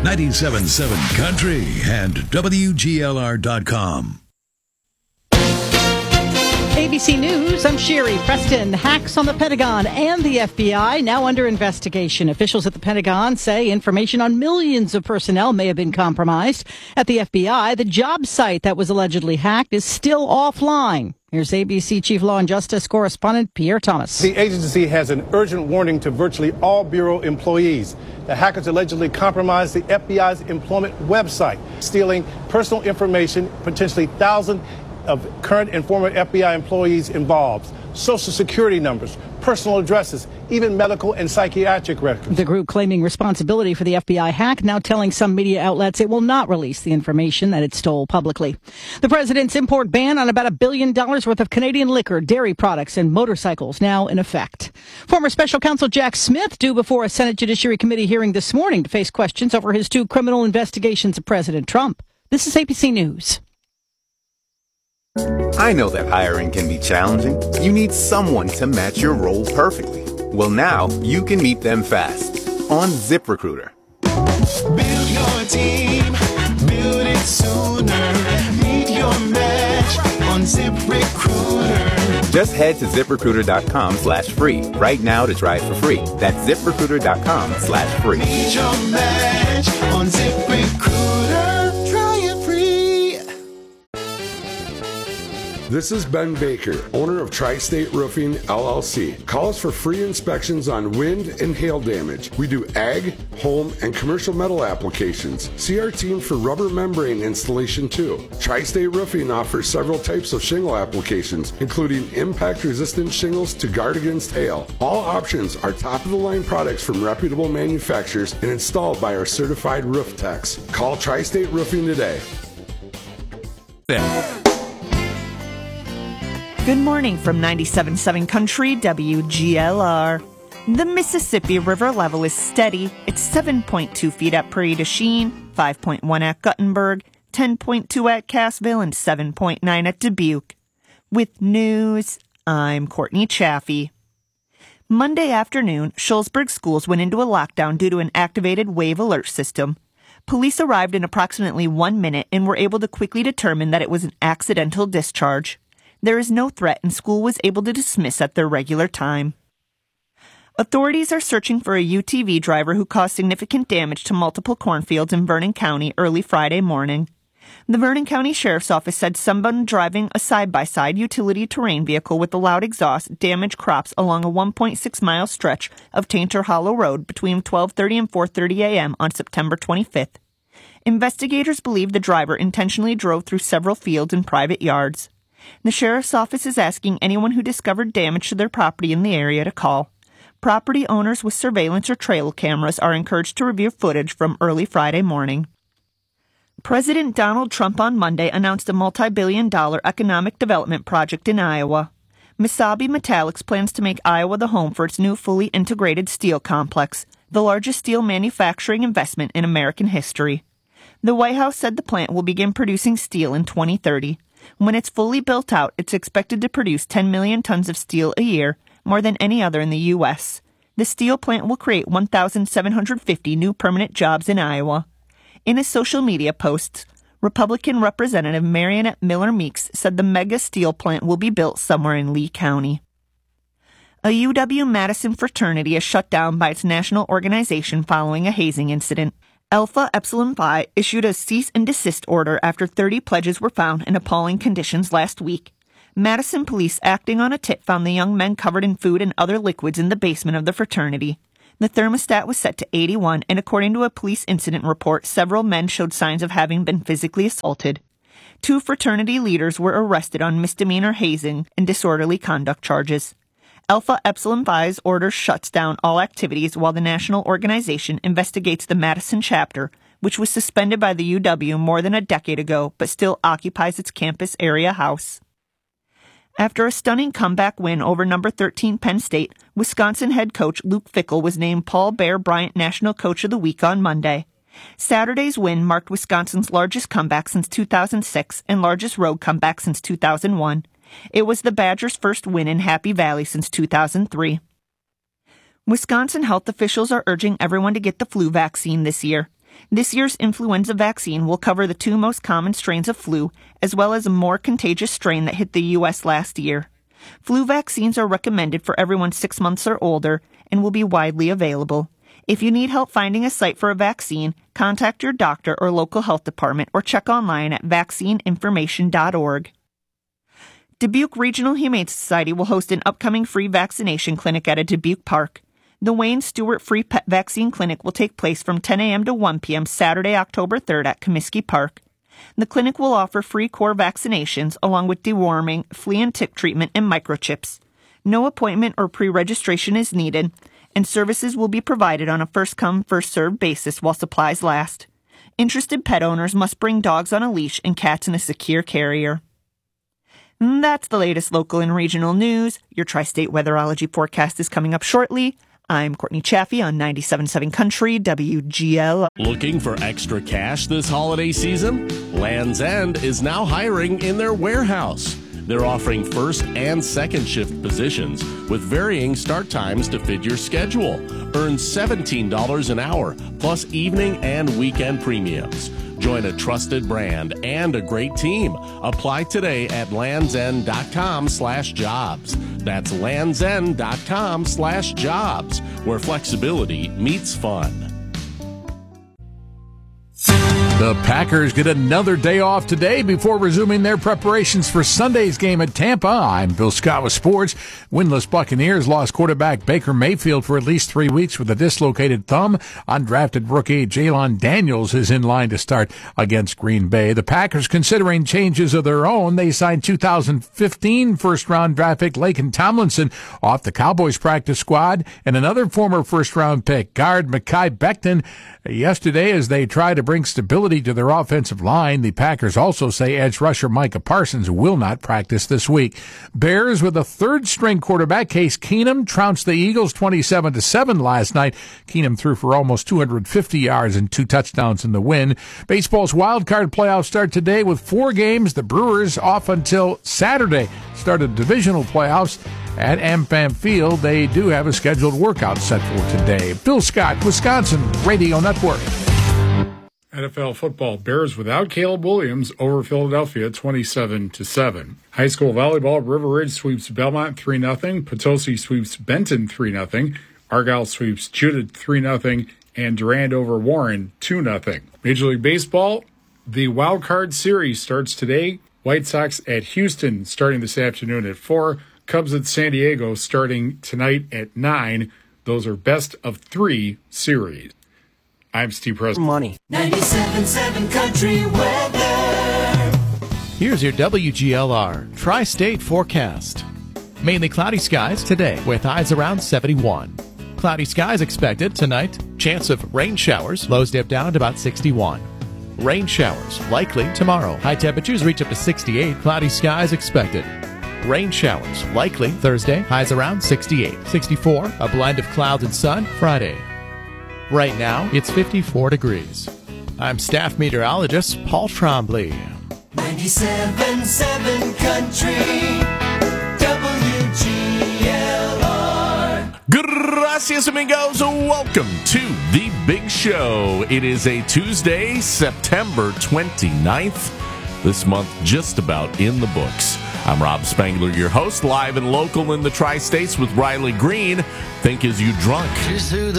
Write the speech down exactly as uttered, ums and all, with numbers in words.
ninety-seven point seven Country and W G L R dot com. A B C News, I'm Sherry Preston. Hacks on the Pentagon and the F B I now under investigation. Officials at the Pentagon say information on millions of personnel may have been compromised. At the F B I, the job site that was allegedly hacked is still offline. Here's A B C Chief Law and Justice correspondent Pierre Thomas. The agency has an urgent warning to virtually all Bureau employees. The hackers allegedly compromised the F B I's employment website, stealing personal information, potentially thousands of current and former F B I employees involved, social security numbers, personal addresses, even medical and psychiatric records. The group claiming responsibility for the F B I hack now telling some media outlets it will not release the information that it stole publicly. The president's import ban on about a billion dollars worth of Canadian liquor, dairy products, and motorcycles now in effect. Former special counsel Jack Smith due before a Senate Judiciary Committee hearing this morning to face questions over his two criminal investigations of President Trump. This is A B C News. I know that hiring can be challenging. You need someone to match your role perfectly. Well, now you can meet them fast on ZipRecruiter. Build your team, build it sooner. Meet your match on ZipRecruiter. Just head to ZipRecruiter.com slash free right now to try it for free. That's ZipRecruiter.com slash free. Meet your match on ZipRecruiter. Try it free. This is Ben Baker, owner of Tri-State Roofing, L L C. Call us for free inspections on wind and hail damage. We do ag, home, and commercial metal applications. See our team for rubber membrane installation too. Tri-State Roofing offers several types of shingle applications, including impact-resistant shingles to guard against hail. All options are top-of-the-line products from reputable manufacturers and installed by our certified roof techs. Call Tri-State Roofing today. Yeah. Good morning from ninety-seven point seven Country W G L R. The Mississippi River level is steady. It's seven point two feet at Prairie du Chien, five point one at Guttenberg, ten point two at Cassville, and seven point nine at Dubuque. With news, I'm Courtney Chaffee. Monday afternoon, Shullsburg schools went into a lockdown due to an activated wave alert system. Police arrived in approximately one minute and were able to quickly determine that it was an accidental discharge. There is no threat, and school was able to dismiss at their regular time. Authorities are searching for a U T V driver who caused significant damage to multiple cornfields in Vernon County early Friday morning. The Vernon County Sheriff's Office said someone driving a side-by-side utility terrain vehicle with a loud exhaust damaged crops along a one point six mile stretch of Tainter Hollow Road between twelve thirty and four thirty a.m. on September twenty-fifth. Investigators believe the driver intentionally drove through several fields and private yards. The Sheriff's Office is asking anyone who discovered damage to their property in the area to call. Property owners with surveillance or trail cameras are encouraged to review footage from early Friday morning. President Donald Trump on Monday announced a multi-billion dollar economic development project in Iowa. Mesabi Metallics plans to make Iowa the home for its new fully integrated steel complex, the largest steel manufacturing investment in American history. The White House said the plant will begin producing steel in twenty thirty. When it's fully built out, it's expected to produce ten million tons of steel a year, more than any other in the U S. The steel plant will create one thousand seven hundred fifty new permanent jobs in Iowa. In a social media post, Republican Representative Marionette Miller Meeks said the mega steel plant will be built somewhere in Lee County. A U W-Madison fraternity is shut down by its national organization following a hazing incident. Alpha Epsilon Phi issued a cease and desist order after thirty pledges were found in appalling conditions last week. Madison police, acting on a tip, found the young men covered in food and other liquids in the basement of the fraternity. The thermostat was set to eighty-one, and according to a police incident report, several men showed signs of having been physically assaulted. Two fraternity leaders were arrested on misdemeanor hazing and disorderly conduct charges. Alpha Epsilon Phi's order shuts down all activities while the national organization investigates the Madison chapter, which was suspended by the U W more than a decade ago but still occupies its campus area house. After a stunning comeback win over number thirteen Penn State, Wisconsin head coach Luke Fickell was named Paul Bear Bryant National Coach of the Week on Monday. Saturday's win marked Wisconsin's largest comeback since two thousand six and largest road comeback since two thousand one. It was the Badgers' first win in Happy Valley since two thousand three. Wisconsin health officials are urging everyone to get the flu vaccine this year. This year's influenza vaccine will cover the two most common strains of flu, as well as a more contagious strain that hit the U S last year. Flu vaccines are recommended for everyone six months or older and will be widely available. If you need help finding a site for a vaccine, contact your doctor or local health department or check online at vaccine information dot org. Dubuque Regional Humane Society will host an upcoming free vaccination clinic at a Dubuque park. The Wayne Stewart Free Pet Vaccine Clinic will take place from ten a.m. to one p.m. Saturday, October third at Comiskey Park. The clinic will offer free core vaccinations along with deworming, flea and tick treatment, and microchips. No appointment or pre-registration is needed, and services will be provided on a first-come, first-served basis while supplies last. Interested pet owners must bring dogs on a leash and cats in a secure carrier. And that's the latest local and regional news. Your Tri-State Weatherology forecast is coming up shortly. I'm Courtney Chaffee on ninety-seven point seven Country W G L. Looking for extra cash this holiday season? Land's End is now hiring in their warehouse. They're offering first and second shift positions with varying start times to fit your schedule. Earn seventeen dollars an hour, plus evening and weekend premiums. Join a trusted brand and a great team. Apply today at landsend.com slash jobs. That's landsend.com slash jobs, where flexibility meets fun. The Packers get another day off today before resuming their preparations for Sunday's game at Tampa. I'm Bill Scott with sports. Winless Buccaneers lost quarterback Baker Mayfield for at least three weeks with a dislocated thumb. Undrafted rookie Jalon Daniels is in line to start against Green Bay. The Packers considering changes of their own. They signed two thousand fifteen first-round draft pick Laken Tomlinson off the Cowboys practice squad and another former first-round pick, guard Mekhi Becton, yesterday as they try to bring stability to their offensive line. The Packers also say edge rusher Micah Parsons will not practice this week. Bears with a third-string quarterback, Case Keenum, trounced the Eagles twenty-seven to seven last night. Keenum threw for almost two hundred fifty yards and two touchdowns in the win. Baseball's wild card playoffs start today with four games. The Brewers off until Saturday. Started divisional playoffs at AmFam Field. They do have a scheduled workout set for today. Bill Scott, Wisconsin Radio Network. N F L football, Bears without Caleb Williams over Philadelphia twenty-seven to seven. High school volleyball, River Ridge sweeps Belmont three nothing. Potosi sweeps Benton three nothing. Argyle sweeps Judith three nothing. And Durand over Warren two nothing. Major League Baseball, the Wild Card Series starts today. White Sox at Houston starting this afternoon at four. Cubs at San Diego starting tonight at nine. Those are best of three series. I'm Steve Preston. Money. ninety-seven point seven Country Weather. Here's your W G L R Tri-State forecast. Mainly cloudy skies today with highs around seventy-one. Cloudy skies expected tonight. Chance of rain showers. Lows dip down to about sixty-one. Rain showers likely tomorrow. High temperatures reach up to sixty-eight. Cloudy skies expected. Rain showers likely Thursday. Highs around sixty-eight. sixty-four. A blend of clouds and sun Friday. Right now, it's fifty-four degrees. I'm staff meteorologist Paul Trombley. ninety-seven point seven Country W G L R. Gracias, amigos. Welcome to The Big Show. It is a Tuesday, September twenty-ninth. This month just about in the books. I'm Rob Spangler, your host, live and local in the Tri-States with Riley Green. Think Is You Drunk?